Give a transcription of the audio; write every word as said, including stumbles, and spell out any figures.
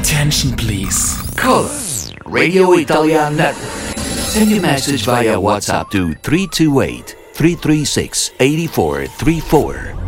Attention, please. Call us, Radio Italia Network. Send your message via WhatsApp to three two eight, three three six, eight four three four